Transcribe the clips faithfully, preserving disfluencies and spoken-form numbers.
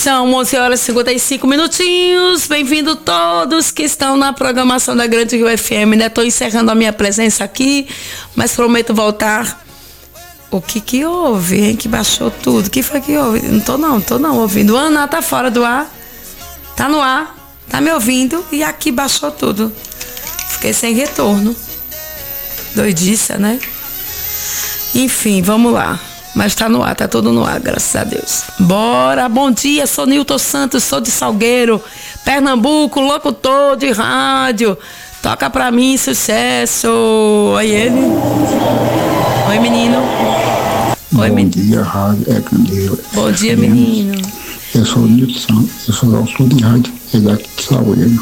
São onze horas e cinquenta e cinco minutinhos. Bem-vindo todos que estão na programação da Grande Rio F M, né? Estou encerrando a minha presença aqui, mas prometo voltar. O que que houve, hein? Que baixou tudo. O que foi que houve? Não tô não, tô não ouvindo. Ana, tá fora do ar. Tá no ar. Tá me ouvindo. E aqui baixou tudo. Fiquei sem retorno. Doidiça, né? Enfim, vamos lá. Mas tá no ar, tá tudo no ar, graças a Deus. Bora, bom dia, sou Nilton Santos, sou de Salgueiro, Pernambuco, locutor de rádio. Toca pra mim, sucesso. Oi, ele. Oi, menino. Oi, bom menino. dia, rádio. É, bom dia, menino. Eu sou o Nilton Santos, eu sou locutor de rádio, é daqui de Salgueiro.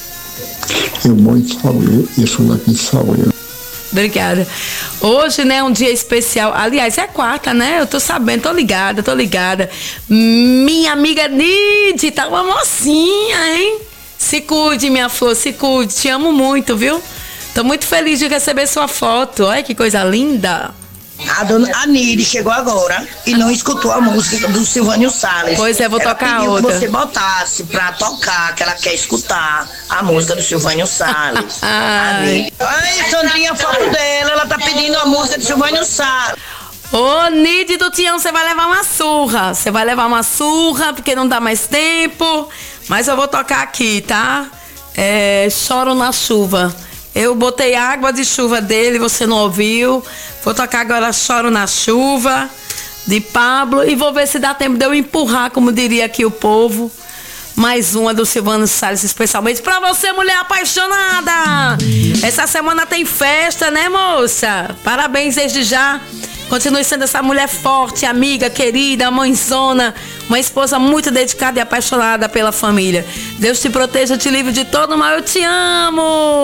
Eu moro em Salgueiro, eu sou daqui de Salgueiro. Obrigada. Hoje, né, um dia especial. Aliás, é quarta, né? Eu tô sabendo, tô ligada, tô ligada. Minha amiga Nide, tá uma mocinha, hein? Se cuide, minha flor, se cuide. Te amo muito, viu? Tô muito feliz de receber sua foto. Olha que coisa linda. A dona Anide chegou agora e não escutou a música do Silvânio Salles. Pois é, vou ela tocar pediu outra. Que você botasse pra tocar, que ela quer escutar a música do Silvânio Salles. Ai, Ai, Sandrinha, a foto dela, ela tá pedindo a música do Silvânio Salles. Ô, Nide do Tião, você vai levar uma surra. Você vai levar uma surra, porque não dá mais tempo. Mas eu vou tocar aqui, tá? É, Choro na Chuva. Eu botei Água de Chuva dele, você não ouviu. Vou tocar agora Choro na Chuva, de Pablo. E vou ver se dá tempo de eu empurrar, como diria aqui o povo. Mais uma do Silvânio Salles, especialmente pra você, mulher apaixonada. Essa semana tem festa, né, moça? Parabéns desde já. Continue sendo essa mulher forte, amiga, querida, mãezona, uma esposa muito dedicada e apaixonada pela família. Deus te proteja, te livre de todo mal. Eu te amo.